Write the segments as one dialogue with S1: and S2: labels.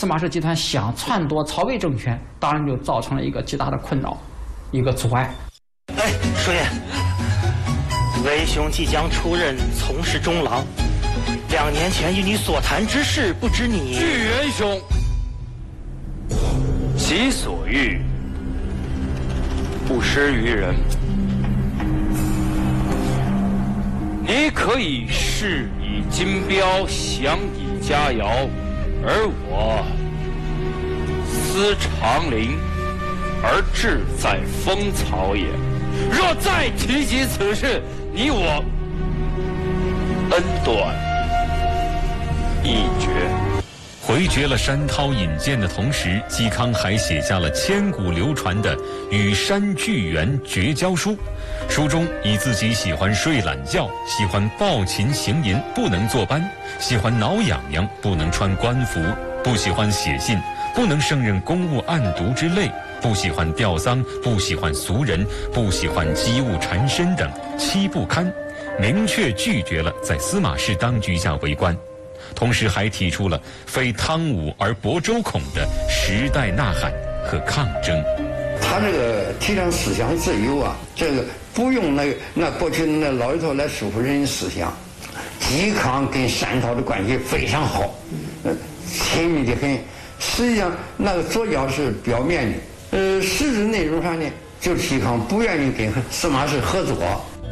S1: 司马氏集团想篡夺曹魏政权，当然就造成了一个极大的困扰，一个阻碍。
S2: 哎，叔爷，为兄即将出任从事中郎，2年前与你所谈之事，不知你……
S3: 巨元兄，其所欲，不施于人。你可以饰以金标，享以佳肴，而我思长陵，而志在风草也。若再提及此事，你我恩断义绝。
S4: 回绝了山涛引荐的同时，嵇康还写下了千古流传的《与山巨源绝交书》。书中以自己喜欢睡懒觉、喜欢抱琴行吟不能坐班、喜欢挠痒痒不能穿官服、不喜欢写信不能胜任公务案牍之类、不喜欢吊丧、不喜欢俗人、不喜欢机务缠身等7不堪，明确拒绝了在司马氏当局下为官。同时还提出了非汤武而薄周孔的时代呐喊和抗争。
S5: 他这个提倡思想自由啊，这个不用那过去那老一套来束缚人思想。嵇康跟山涛的关系非常好，亲密的很。实际上那个左脚是表面的，实质内容上呢，就嵇康不愿意跟司马氏合作。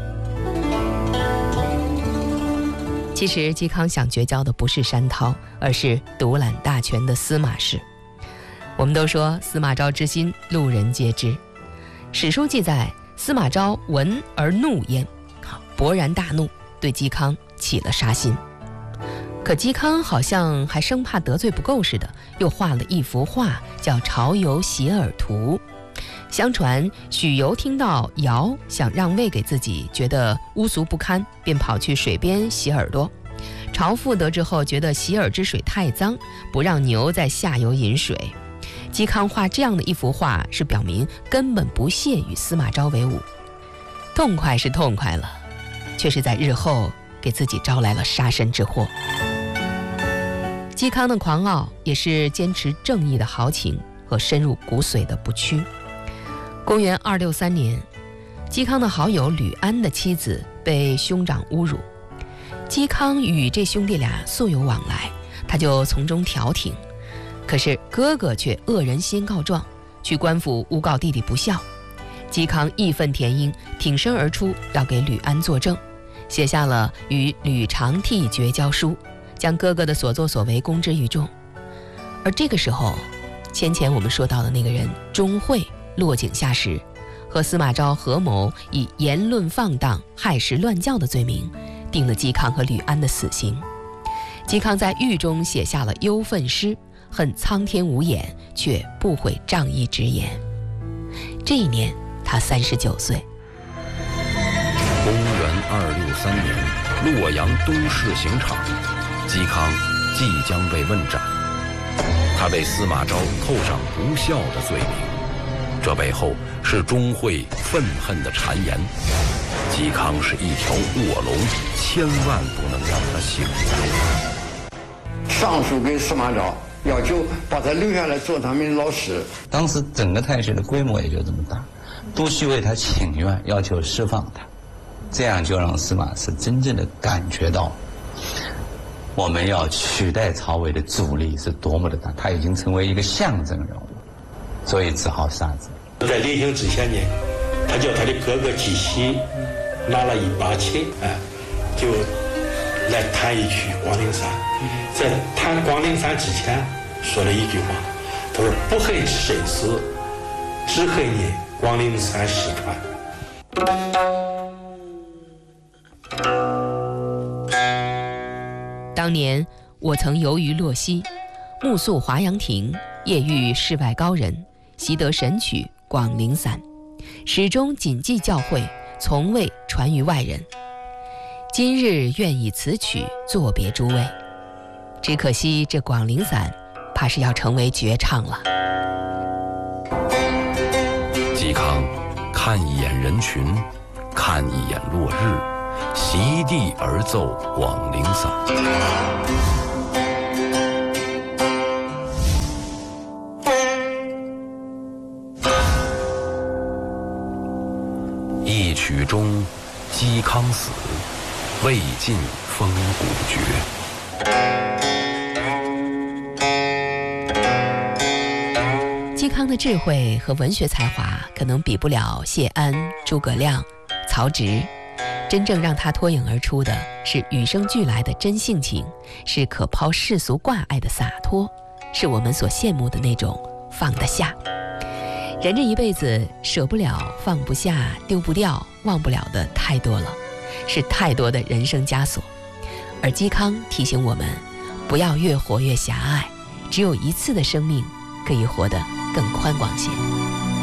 S6: 其实嵇康想绝交的不是山涛，而是独揽大权的司马氏。我们都说司马昭之心，路人皆知。史书记载，司马昭闻而怒焉，勃然大怒，对嵇康起了杀心。可嵇康好像还生怕得罪不够似的，又画了一幅画叫《潮游洗耳图》。相传许由听到尧想让位给自己，觉得污俗不堪，便跑去水边洗耳朵。朝父得知后，觉得洗耳之水太脏，不让牛在下游饮水。嵇康画这样的一幅画，是表明根本不屑与司马昭为伍。痛快是痛快了，却是在日后给自己招来了杀身之祸。嵇康的狂傲，也是坚持正义的豪情和深入骨髓的不屈。公元263年，嵇康的好友吕安的妻子被兄长侮辱，嵇康与这兄弟俩素有往来，他就从中调停。可是哥哥却恶人先告状，去官府诬告弟弟不孝。嵇康义愤填膺，挺身而出，要给吕安作证，写下了与吕长替绝交书，将哥哥的所作所为公之于众。而这个时候，先前我们说到的那个人钟会落井下石，和司马昭合谋以言论放荡、害时乱教的罪名，定了嵇康和吕安的死刑。嵇康在狱中写下了忧愤诗，恨苍天无眼，却不悔仗义直言。这一年他39岁。
S7: 公元263年，洛阳东市刑场，嵇康即将被问斩。他被司马昭扣上不孝的罪名，这背后是钟会愤恨的谗言。嵇康是一条卧龙，千万不能让他醒来。
S5: 上书给司马昭，要求把他留下来做他们老师。
S8: 当时整个太学的规模也就这么大，都须为他请愿，要求释放他，这样就让司马氏真正的感觉到我们要取代曹魏的阻力是多么的大，他已经成为一个象征人物，所以只好杀之。
S9: 在临行之前呢，他叫他的哥哥纪熙拿了一把琴，就来弹一曲《广陵散》。在弹《广陵散》之前，说了一句话，他说：“不恨身死，只恨你广陵散失传。”
S6: 当年我曾游于洛溪，目宿华阳亭，夜遇世外高人，习得神曲《广陵散》，始终谨记教诲，从未传于外人。今日愿以此曲作别诸位，只可惜这《广陵散》怕是要成为绝唱了。
S7: 嵇康看一眼人群，看一眼落日，席地而奏《广陵散》。 中，嵇康死，魏晋风骨绝。
S6: 嵇康的智慧和文学才华可能比不了谢安、诸葛亮、曹植，真正让他脱颖而出的是与生俱来的真性情，是可抛世俗挂碍的洒脱，是我们所羡慕的那种放得下。人这一辈子舍不了、放不下、丢不掉、忘不了的太多了，是太多的人生枷锁。而嵇康提醒我们，不要越活越狭隘，只有一次的生命可以活得更宽广些。